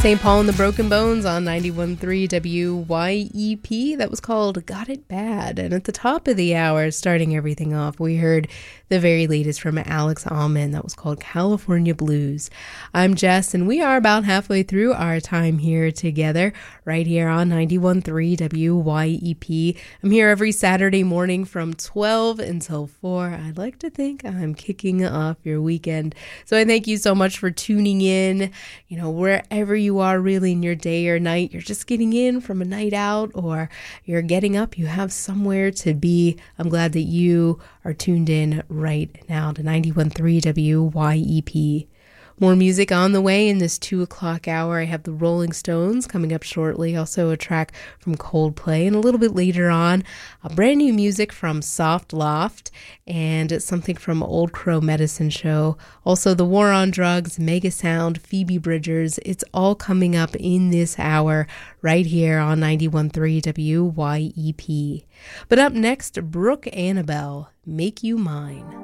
St. Paul and the Broken Bones on 91.3 WYEP. That was called Got It Bad. And at the top of the hour, starting everything off, we heard the very latest from Alex Allman. That was called California Blues. I'm Jess, and we are about halfway through our time here together, right here on 91.3 WYEP. I'm here every Saturday morning from 12 until 4. I'd like to think I'm kicking off your weekend. So I thank you so much for tuning in. You know, wherever you are really in your day or night, you're just getting in from a night out or you're getting up, you have somewhere to be. I'm glad that you are tuned in right now to 91.3 WYEP. More music on the way in this 2 o'clock hour. I have the Rolling Stones coming up shortly, also a track from Coldplay, and a little bit later on, a brand new music from Soft Loft, and something from Old Crow Medicine Show. Also, The War on Drugs, Mega Sound, Phoebe Bridgers. It's all coming up in this hour right here on 91.3 WYEP. But up next, Brooke Annabelle, Make You Mine.